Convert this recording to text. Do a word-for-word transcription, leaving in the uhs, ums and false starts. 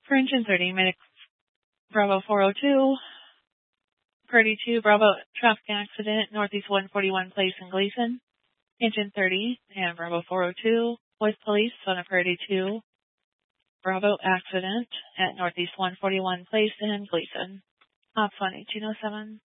For engine thirty, medic Bravo four oh two, Purdy two, Bravo traffic accident, Northeast one forty-one place in Gleason. Engine thirty and Bravo four oh two, voice police, son of Purdy two, Bravo accident at Northeast one forty-one place in Gleason. Ops one eighteen oh seven.